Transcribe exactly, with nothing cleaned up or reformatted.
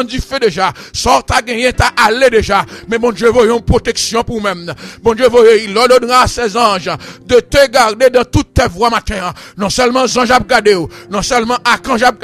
du feu déjà. Sort à gagner, t'as allé déjà. Mais mon Dieu, voyons une protection pour même. Mon Dieu, voyons, il ordonnera à ses anges de te garder dans toutes tes voies matin. Non seulement ange a gardé, non seulement à quand